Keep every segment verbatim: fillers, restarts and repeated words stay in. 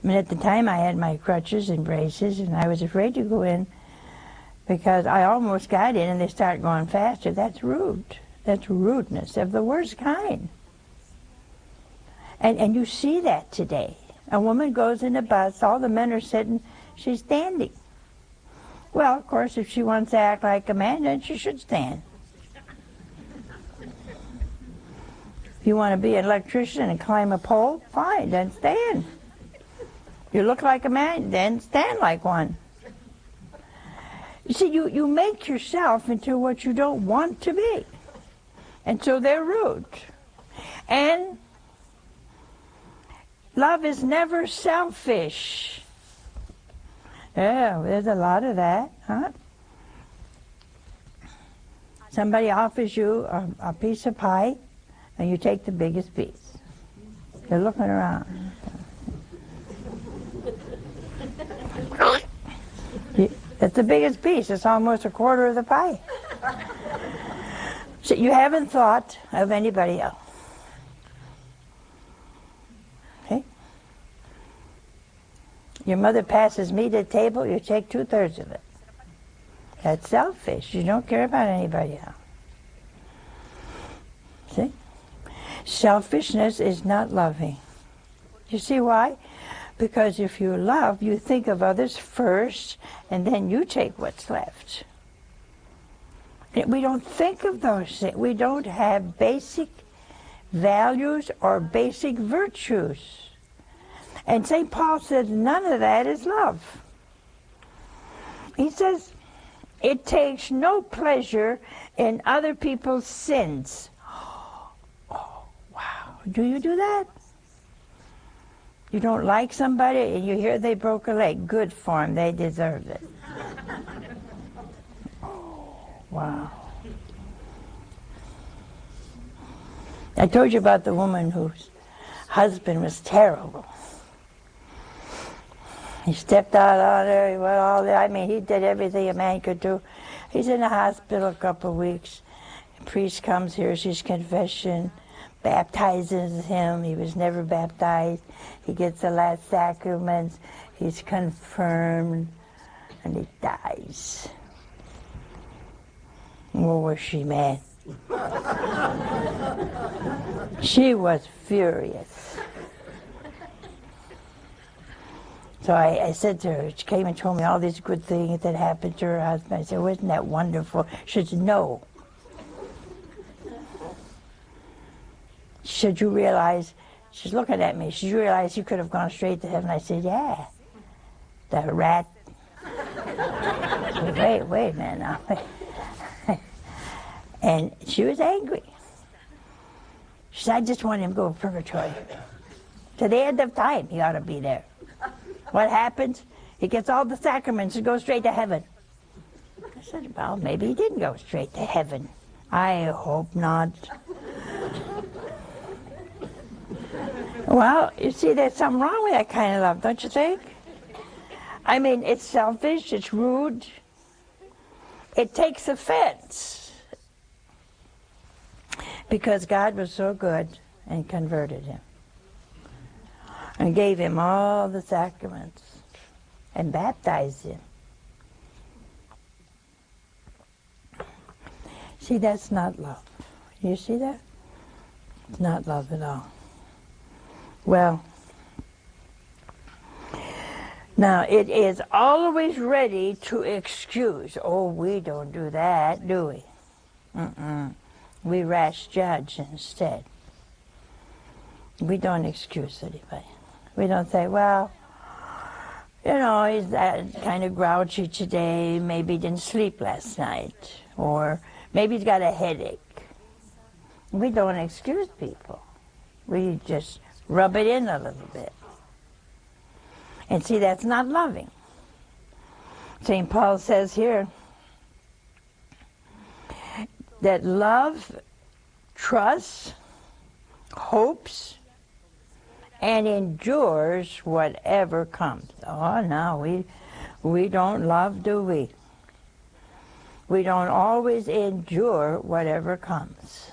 I mean, at the time I had my crutches and braces, and I was afraid to go in because I almost got in and they start going faster. That's rude. That's rudeness of the worst kind. And, and you see that today. A woman goes in a bus, all the men are sitting, she's standing. Well, of course, if she wants to act like a man, then she should stand. If you want to be an electrician and climb a pole, fine, then stand. You look like a man, then stand like one. You see, you, you make yourself into what you don't want to be. And so they're rude. And love is never selfish. Yeah, there's a lot of that, huh? Somebody offers you a, a piece of pie, and you take the biggest piece. You're looking around. You, it's the biggest piece. It's almost a quarter of the pie. So you haven't thought of anybody else. Okay? Your mother passes me the table, you take two-thirds of it. That's selfish. You don't care about anybody else. See? Selfishness is not loving. You see why? Because if you love, you think of others first, and then you take what's left. We don't think of those things. We don't have basic values or basic virtues. And Saint Paul says none of that is love. He says it takes no pleasure in other people's sins. Oh, wow. Do you do that? You don't like somebody and you hear they broke a leg. Good for them. They deserve it. Wow. I told you about the woman whose husband was terrible. He stepped out on her, he went all there. I mean, he did everything a man could do. He's in the hospital a couple of weeks. The priest comes, hears his confession, baptizes him. He was never baptized. He gets the last sacraments. He's confirmed, and he dies. Oh, was she mad? She was furious. So I, I said to her, she came and told me all these good things that happened to her husband. I said, wasn't that wonderful? She said, no. She said, you realize, she's looking at me, she realized you could have gone straight to heaven. I said, yeah. The rat. Said, wait, wait a minute now. And she was angry. She said, I just want him to go to purgatory. To the end of time, he ought to be there. What happens? He gets all the sacraments and goes straight to heaven. I said, well, maybe he didn't go straight to heaven. I hope not. Well, you see, there's something wrong with that kind of love, don't you think? I mean, it's selfish, it's rude. It takes offense. Because God was so good and converted him. And gave him all the sacraments. And baptized him. See, that's not love. You see that? It's not love at all. Well, now it is always ready to excuse. Oh, we don't do that, do we? Mm-mm. We rash judge instead. We don't excuse anybody. We don't say, well, you know, he's that kind of grouchy today, maybe he didn't sleep last night, or maybe he's got a headache. We don't excuse people. We just rub it in a little bit. And see, that's not loving. Saint Paul says here that love trusts, hopes, and endures whatever comes. Oh, no, we, we don't love, do we? We don't always endure whatever comes.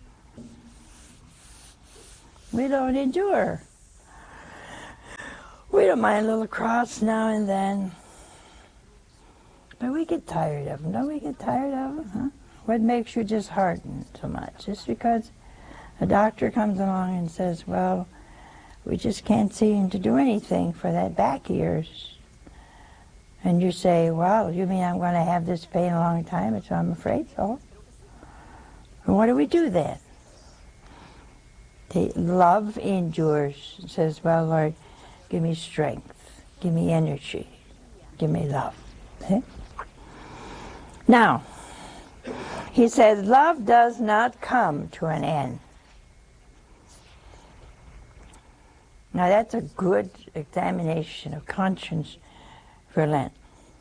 We don't endure. We don't mind a little cross now and then. But we get tired of them. Don't we get tired of them? Huh? What makes you disheartened so much? Just because a doctor comes along and says, well, we just can't seem to do anything for that back of yours. And you say, well, you mean I'm going to have this pain a long time, and so I'm afraid so. And what do we do then? The love endures. It says, well, Lord, give me strength, give me energy, give me love. Okay? Now, he says, love does not come to an end. Now that's a good examination of conscience for Lent.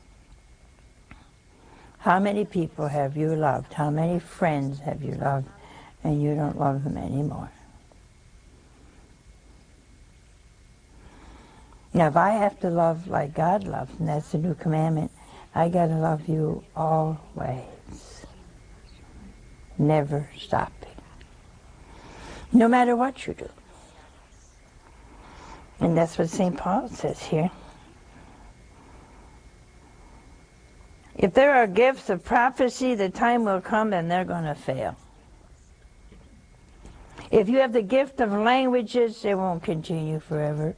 How many people have you loved? How many friends have you loved and you don't love them anymore? Now if I have to love like God loves, and that's the new commandment, I got to love you always. Never stopping. No matter what you do. And that's what Saint Paul says here. If there are gifts of prophecy, the time will come and they're going to fail. If you have the gift of languages, it won't continue forever.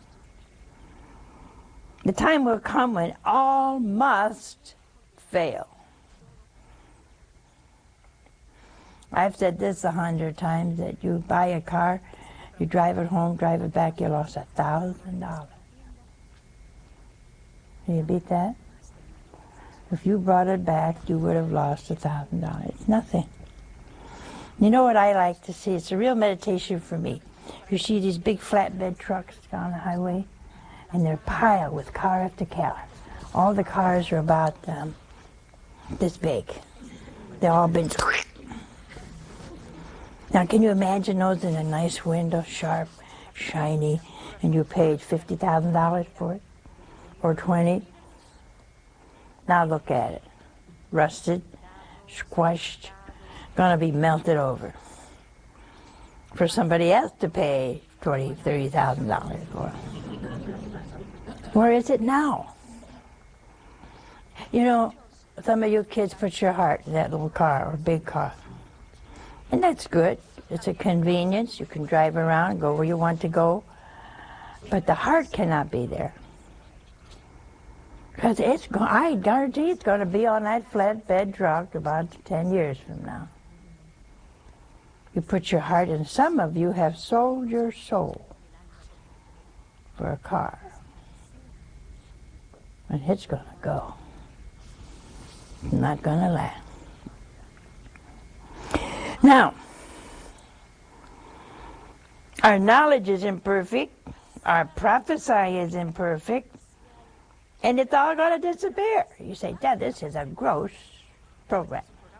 The time will come when all must fail. I've said this a hundred times, that you buy a car, you drive it home, drive it back, you lost a thousand dollars. Can you beat that? If you brought it back, you would have lost a thousand dollars. It's nothing. You know what I like to see? It's a real meditation for me. You see these big flatbed trucks on the highway, and they're piled with car after car. All the cars are about um, this big. They've all been... Now can you imagine those in a nice window, sharp, shiny, and you paid fifty thousand dollars for it? Or twenty? Now look at it. Rusted, squashed, gonna be melted over. For somebody else to pay twenty, thirty thousand dollars for. Where is it now? You know, some of you kids put your heart in that little car or big car. And that's good. It's a convenience. You can drive around, go where you want to go. But the heart cannot be there. Because it's, go I guarantee it's going to be on that flatbed truck about ten years from now. You put your heart in. Some of you have sold your soul for a car. And it's going to go. It's not going to last. Now, our knowledge is imperfect, our prophecy is imperfect, and it's all going to disappear. You say, Dad, this is a gross program.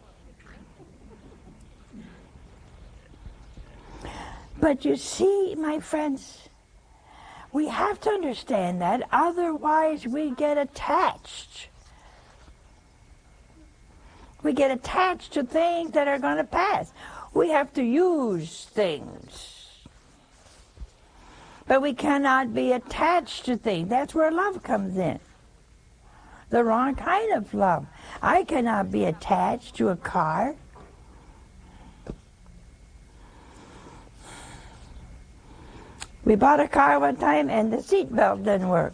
But you see, my friends, we have to understand that, otherwise we get attached. We get attached to things that are going to pass. We have to use things. But we cannot be attached to things. That's where love comes in. The wrong kind of love. I cannot be attached to a car. We bought a car one time and the seatbelt didn't work.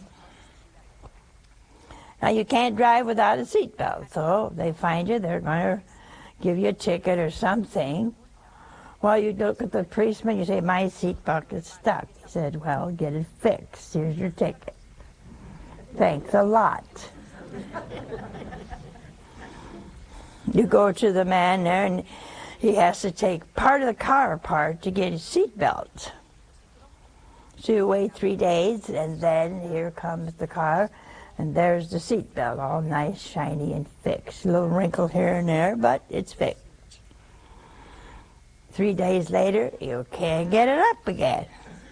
Now you can't drive without a seatbelt, so they find you, they're going to give you a ticket or something. Well, you look at the policeman, you say, my seatbelt is stuck. He said, well, get it fixed. Here's your ticket. Thanks a lot. You go to the man there and he has to take part of the car apart to get his seatbelt. So you wait three days and then here comes the car. And there's the seatbelt, all nice, shiny, and fixed. A little wrinkle here and there, but it's fixed. Three days later, you can't get it up again.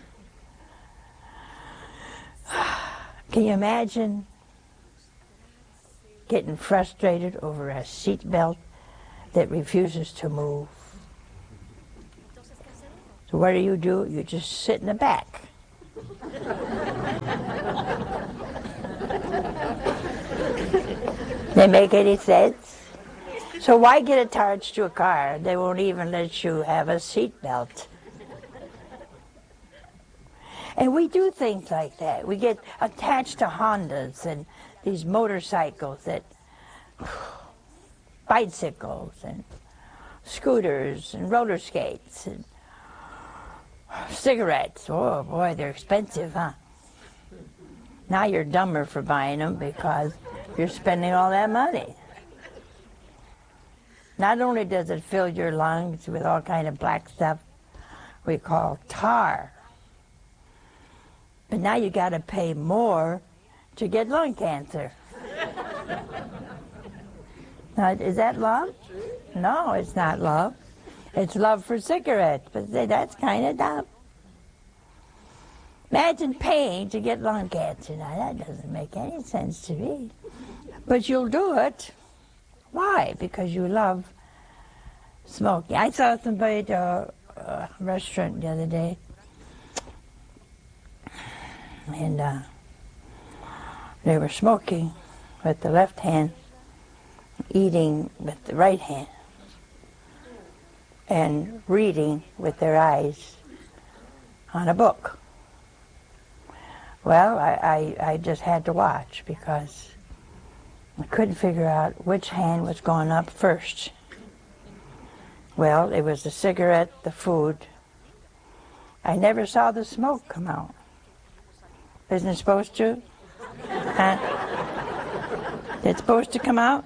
Can you imagine getting frustrated over a seatbelt that refuses to move? So what do you do? You just sit in the back. They make any sense? So why get attached to a car? They won't even let you have a seat belt. And we do things like that. We get attached to Hondas and these motorcycles, that bicycles and scooters and roller skates and cigarettes. Oh boy, they're expensive, huh? Now you're dumber for buying them because you're spending all that money. Not only does it fill your lungs with all kind of black stuff we call tar, but now you got to pay more to get lung cancer. Now, is that love? No, it's not love. It's love for cigarettes, but that's kind of dumb. Imagine paying to get lung cancer. Now, that doesn't make any sense to me. But you'll do it. Why? Because you love smoking. I saw somebody at a, a restaurant the other day, and uh, they were smoking with the left hand, eating with the right hand, and reading with their eyes on a book. Well, I, I, I just had to watch because I couldn't figure out which hand was going up first. Well, it was the cigarette, the food. I never saw the smoke come out. Isn't it supposed to? Huh? It's supposed to come out?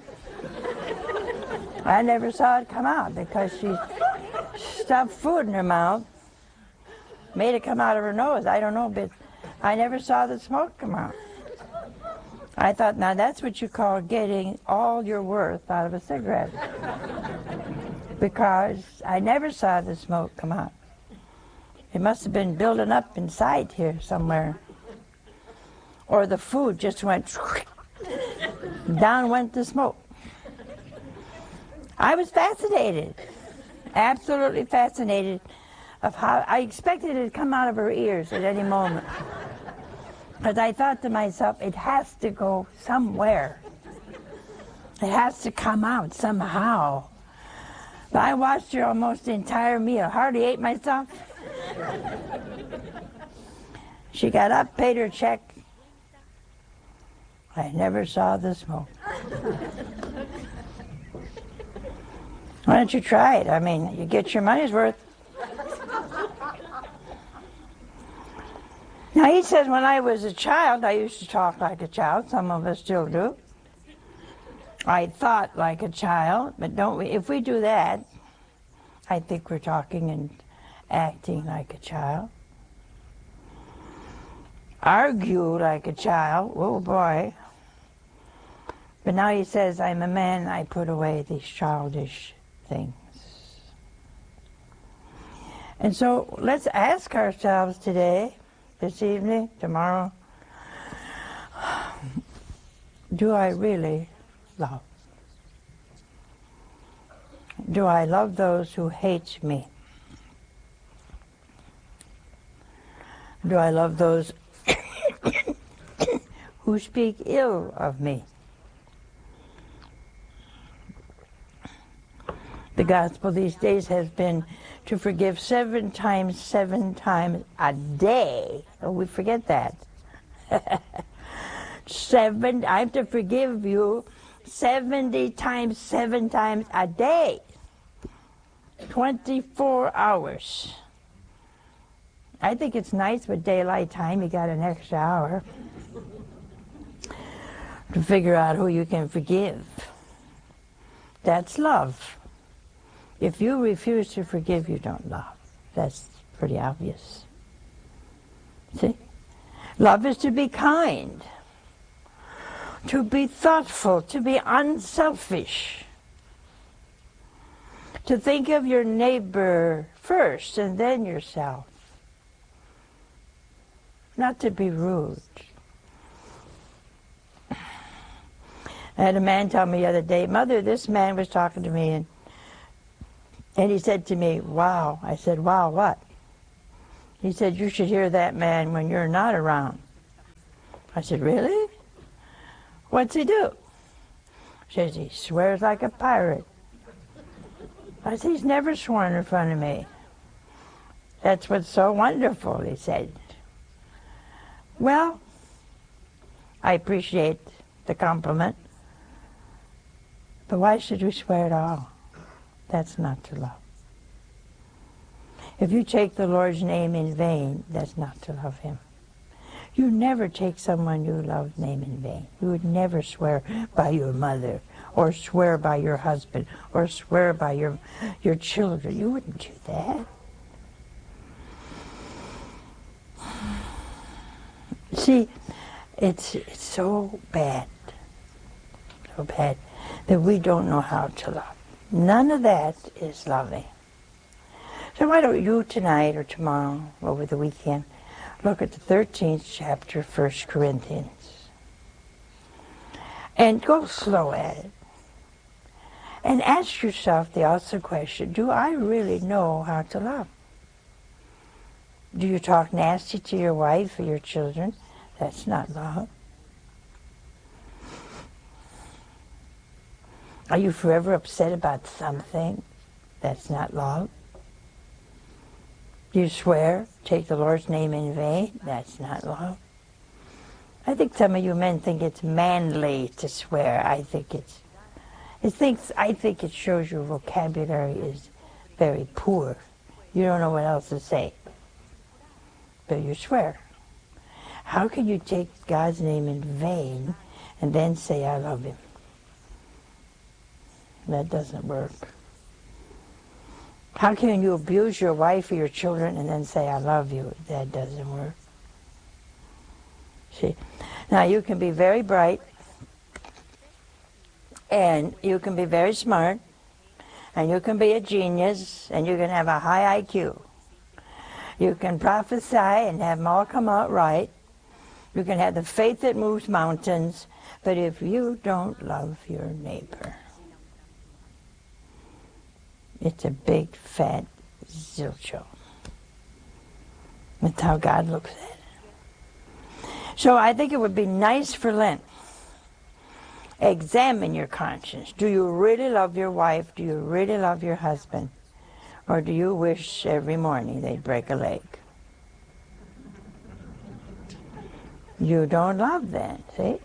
I never saw it come out because she stuffed food in her mouth, made it come out of her nose. I don't know, but I never saw the smoke come out. I thought, now that's what you call getting all your worth out of a cigarette. Because I never saw the smoke come out. It must have been building up inside here somewhere. Or the food just went, down went the smoke. I was fascinated, absolutely fascinated of how, I expected it to come out of her ears at any moment. But I thought to myself, it has to go somewhere. It has to come out somehow. But I watched her almost the entire meal, hardly ate myself. She got up, paid her check. I never saw the smoke. Why don't you try it? I mean, you get your money's worth. Now he says, when I was a child, I used to talk like a child. Some of us still do. I thought like a child, but don't we? If we do that, I think we're talking and acting like a child. Argue like a child. Oh boy. But now he says, I'm a man, I put away these childish things. And so let's ask ourselves today, this evening, tomorrow, do I really love? Do I love those who hate me? Do I love those who speak ill of me? The gospel these days has been to forgive seven times, seven times a day. Oh, we forget that. Seven, I have to forgive you seventy times, seven times a day. twenty-four hours. I think it's nice with daylight time, you got an extra hour to figure out who you can forgive. That's love. If you refuse to forgive, you don't love. That's pretty obvious. See? Love is to be kind, to be thoughtful, to be unselfish, to think of your neighbor first and then yourself, not to be rude. I had a man tell me the other day, Mother, this man was talking to me, and And he said to me, wow. I said, wow, what? He said, you should hear that man when you're not around. I said, really? What's he do? Says he swears like a pirate. I said, he's never sworn in front of me. That's what's so wonderful, he said. Well, I appreciate the compliment, but why should we swear at all? That's not to love. If you take the Lord's name in vain, that's not to love him. You never take someone you love's name in vain. You would never swear by your mother, or swear by your husband, or swear by your, your children. You wouldn't do that. See, it's, it's so bad, so bad, that we don't know how to love. None of that is loving. So why don't you tonight or tomorrow, over the weekend, look at the thirteenth chapter, First Corinthians, and go slow at it. And ask yourself the awesome question, do I really know how to love? Do you talk nasty to your wife or your children? That's not love. Are you forever upset about something? That's not love. Do you swear, take the Lord's name in vain? That's not love. I think some of you men think it's manly to swear. I think it's, it thinks, I think it shows your vocabulary is very poor. You don't know what else to say, but you swear. How can you take God's name in vain and then say, I love him? That doesn't work. How can you abuse your wife or your children and then say, I love you? That doesn't work. See? Now, you can be very bright, and you can be very smart, and you can be a genius, and you can have a high I Q. You can prophesy and have them all come out right. You can have the faith that moves mountains, but if you don't love your neighbor, it's a big, fat zilcho. That's how God looks at it. So I think it would be nice for Lent. Examine your conscience. Do you really love your wife? Do you really love your husband? Or do you wish every morning they'd break a leg? You don't love then, see?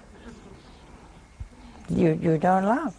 You, you don't love.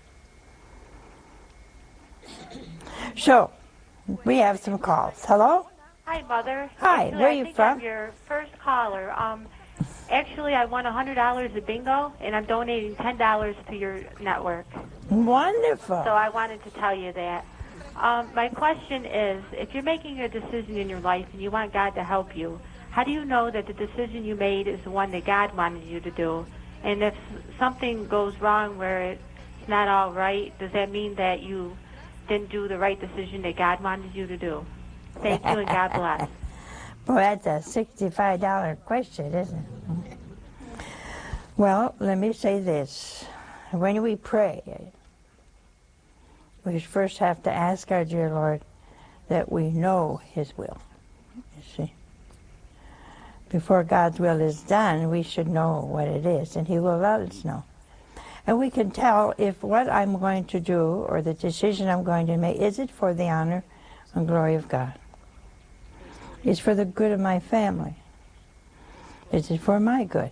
So, we have some calls. Hello? Hi, Mother. Hi, actually, where are I you think from? I'm your first caller. Um, actually, I won one hundred dollars at bingo, and I'm donating ten dollars to your network. Wonderful. So I wanted to tell you that. Um, my question is, if you're making a decision in your life and you want God to help you, how do you know that the decision you made is the one that God wanted you to do? And if something goes wrong where it's not all right, does that mean that you didn't do the right decision that God wanted you to do? Thank you, and God bless. Boy, that's a sixty-five dollar question, isn't it? Well, let me say this. When we pray, we first have to ask our dear Lord that we know his will, you see. Before God's will is done, we should know what it is, and he will let us know. And we can tell if what I'm going to do or the decision I'm going to make, is it for the honor and glory of God? Is it for the good of my family? Is it for my good?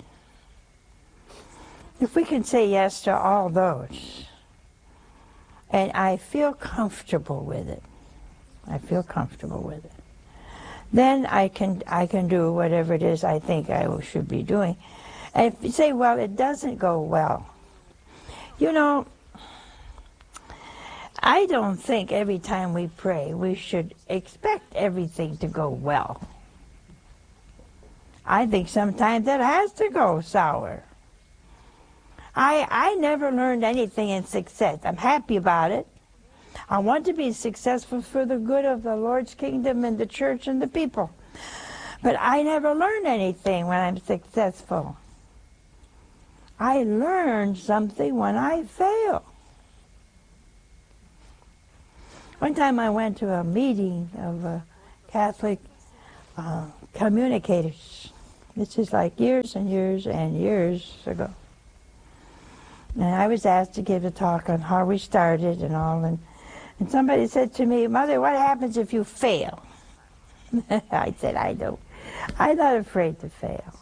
If we can say yes to all those, and I feel comfortable with it, I feel comfortable with it, then I can, I can do whatever it is I think I should be doing. And if you say, well, it doesn't go well, you know, I don't think every time we pray we should expect everything to go well. I think sometimes it has to go sour. I, I never learned anything in success. I'm happy about it. I want to be successful for the good of the Lord's kingdom and the church and the people. But I never learn anything when I'm successful. I learn something when I fail. One time I went to a meeting of uh, Catholic uh, communicators. This is like years and years and years ago. And I was asked to give a talk on how we started and all, and, and somebody said to me, Mother, what happens if you fail? I said, I don't. I'm not afraid to fail.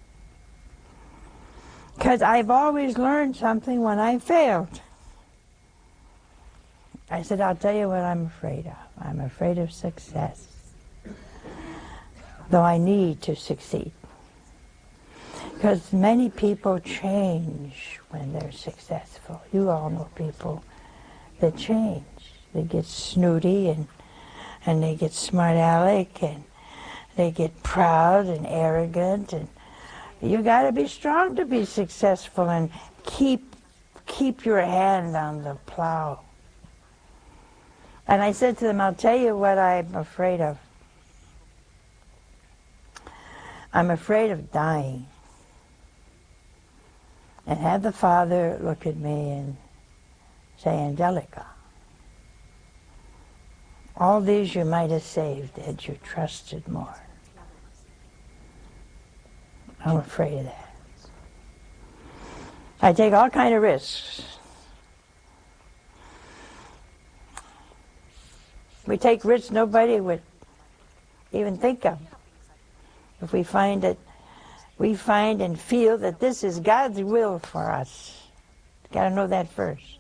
Because I've always learned something when I failed. I said, I'll tell you what I'm afraid of. I'm afraid of success. Though I need to succeed. Because many people change when they're successful. You all know people that change. They get snooty and, and they get smart-aleck and they get proud and arrogant. And you got to be strong to be successful and keep, keep your hand on the plow. And I said to them, I'll tell you what I'm afraid of. I'm afraid of dying. And have the Father look at me and say, Angelica, all these you might have saved had you trusted more. I'm afraid of that. I take all kind of risks. We take risks nobody would even think of. If we find that we find and feel that this is God's will for us. Got to know that first.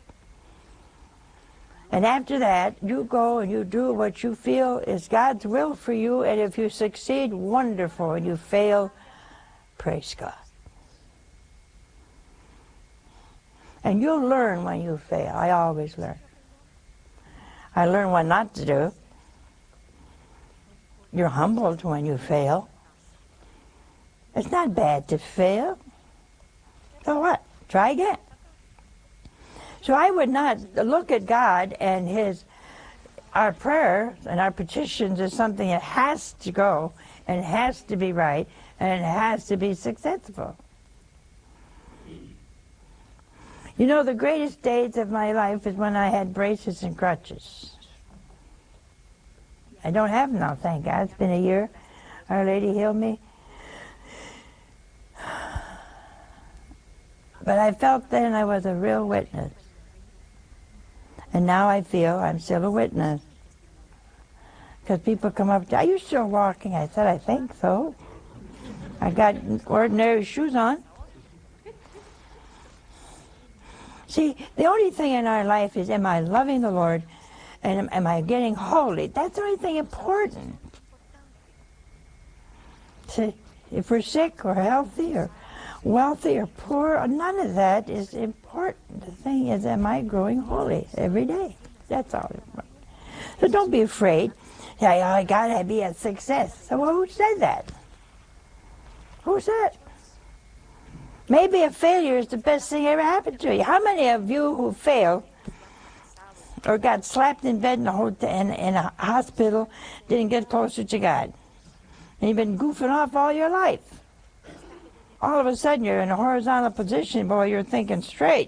And after that, you go and you do what you feel is God's will for you, and if you succeed, wonderful. And you fail, praise God. And you'll learn when you fail. I always learn. I learn what not to do. You're humbled when you fail. It's not bad to fail. So what? Try again. So I would not look at God and his, our prayers and our petitions as something that has to go and has to be right and it has to be successful. You know, the greatest days of my life is when I had braces and crutches. I don't have them now, thank God. It's been a year. Our Lady healed me. But I felt then I was a real witness. And now I feel I'm still a witness. Because people come up to, are you still walking? I said, I think so. I got ordinary shoes on. See, the only thing in our life is, am I loving the Lord and am, am I getting holy? That's the only thing important. See, if we're sick or healthy or wealthy or poor, none of that is important. The thing is, am I growing holy every day? That's all important. So don't be afraid. Say, oh, I gotta be a success. So well, who said that? Who said? Maybe a failure is the best thing ever happened to you. How many of you who failed or got slapped in bed in a, hotel, in, in a hospital didn't get closer to God? And you've been goofing off all your life. All of a sudden you're in a horizontal position, boy, you're thinking straight.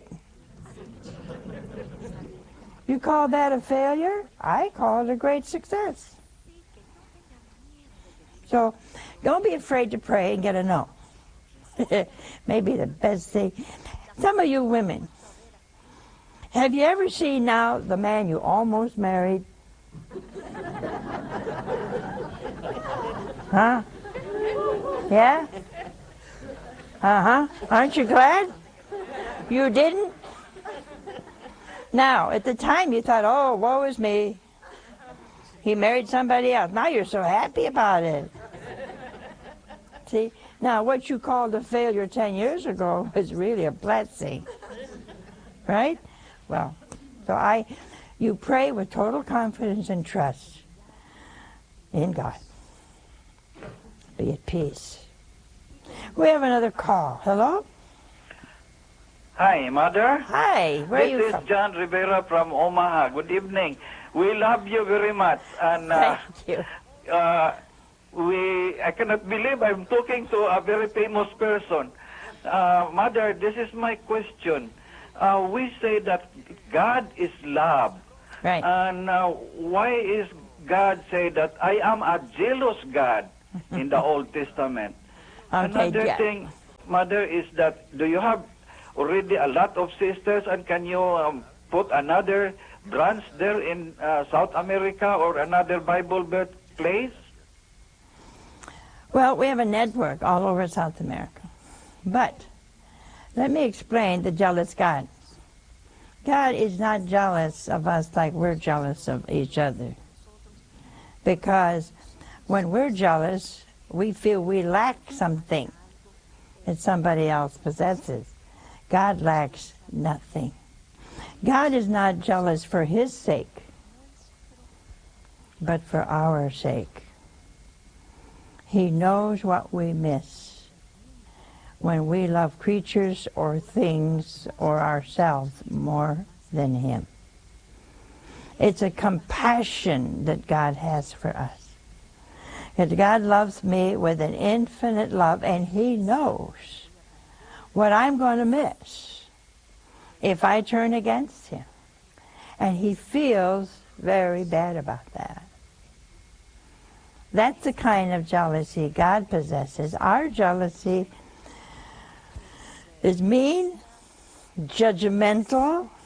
You call that a failure? I call it a great success. So don't be afraid to pray and get a no. Maybe the best thing. Some of you women, have you ever seen now the man you almost married? Huh? Yeah? Uh-huh. Aren't you glad? You didn't? Now, at the time you thought, oh, woe is me. He married somebody else. Now you're so happy about it. See? Now, what you called a failure ten years ago was really a blessing. Right? Well, so I, you pray with total confidence and trust in God. Be at peace. We have another call. Hello? Hi, Mother. Hi. Where this are you is from? John Rivera from Omaha. Good evening. We love you very much. And uh, Thank you. Uh, we, I cannot believe I'm talking to a very famous person. Uh, Mother, this is my question. Uh, we say that God is love. Right. And uh, why is God say that I am a jealous God in the Old Testament? Okay, Another yeah. thing, Mother, is that do you have already a lot of sisters, and can you um, put another branch there in uh, South America or another Bible birthplace? Well, we have a network all over South America. But let me explain the jealous God. God is not jealous of us like we're jealous of each other. Because when we're jealous, we feel we lack something that somebody else possesses. God lacks nothing. God is not jealous for his sake, but for our sake. He knows what we miss when we love creatures or things or ourselves more than him. It's a compassion that God has for us. Because God loves me with an infinite love, and he knows what I'm going to miss if I turn against him. And he feels very bad about that. That's the kind of jealousy God possesses. Our jealousy is mean, judgmental,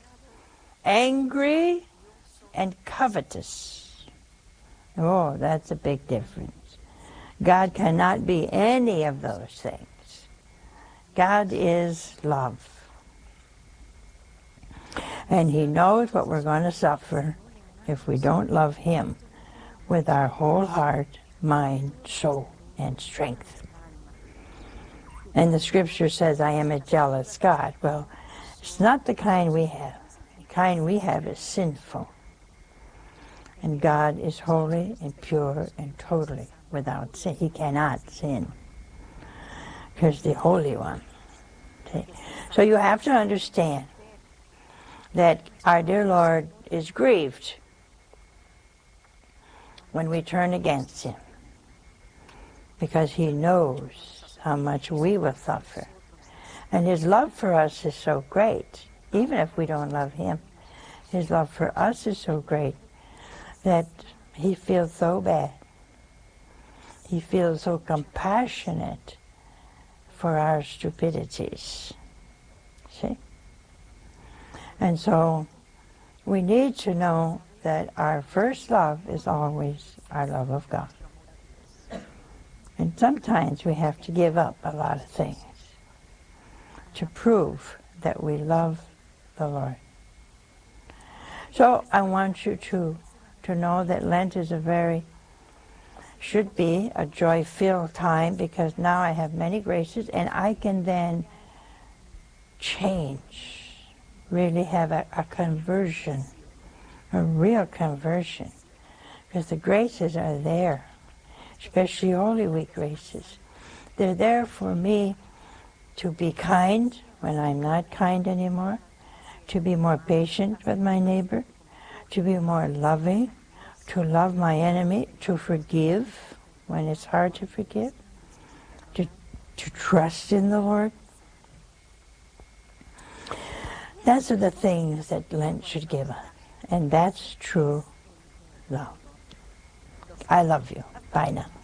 angry, and covetous. Oh, that's a big difference. God cannot be any of those things. God is love. And he knows what we're going to suffer if we don't love him with our whole heart, mind, soul, and strength. And the scripture says, I am a jealous God. Well, it's not the kind we have. The kind we have is sinful. And God is holy and pure and totally without sin. He cannot sin. Because the Holy One. See? So you have to understand that our dear Lord is grieved when we turn against him, because he knows how much we will suffer. And his love for us is so great, even if we don't love him. His love for us is so great that he feels so bad. He feels so compassionate for our stupidities. See? And so we need to know that our first love is always our love of God. And sometimes we have to give up a lot of things to prove that we love the Lord. So I want you to, to know that Lent is a very, should be a joy-filled time, because now I have many graces and I can then change, really have a, a conversion, a real conversion, because the graces are there, especially Holy Week graces. They're there for me to be kind when I'm not kind anymore, to be more patient with my neighbor, to be more loving, to love my enemy, to forgive when it's hard to forgive, to, to trust in the Lord. Those are the things that Lent should give us. And that's true love. I love you. Bye now.